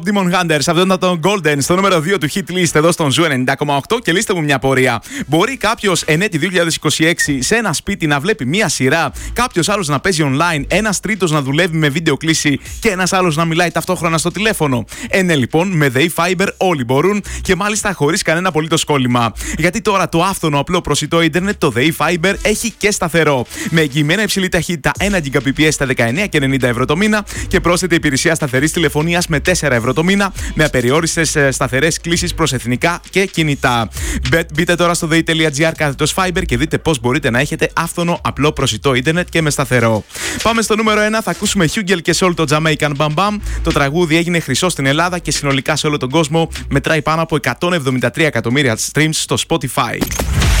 Demon Hunters, αυτό ήταν το Golden στο νούμερο 2 του hit list εδώ στον Ζου 90,8. Και λύστε μου μια πορεία. Μπορεί κάποιος εν έτη 2026 σε ένα σπίτι να βλέπει μια σειρά, κάποιος άλλος να παίζει online, ένας τρίτος να δουλεύει με βίντεο κλήση και ένας άλλος να μιλάει ταυτόχρονα στο τηλέφωνο? Ναι, λοιπόν, με ΔΕΗ Fiber όλοι μπορούν και μάλιστα χωρίς κανένα απολύτως κόλλημα. Γιατί τώρα το άφθονο απλό προσιτό ίντερνετ, το ΔΕΗ Fiber, έχει και σταθερό. Με εγγυημένα υψηλή ταχύτητα 1 Gbps στα 19,90 ευρώ το μήνα και πρόσθετη υπηρεσία σταθερής τηλεφωνίας με 4 ευρώ το μήνα, με απεριόριστες σταθερές κλήσεις προς εθνικά και κινητά. Μπείτε τώρα στο dei.gr/fiber και δείτε πώς μπορείτε να έχετε άφθονο απλό προσιτό ίντερνετ και με σταθερό. Πάμε στο νούμερο 1, θα ακούσουμε Hugel και Soul, το Jamaican Bam Bam. Το τραγούδι έγινε χρυσό στην Ελλάδα και συνολικά σε όλο τον κόσμο μετράει πάνω από 173 εκατομμύρια streams στο Spotify.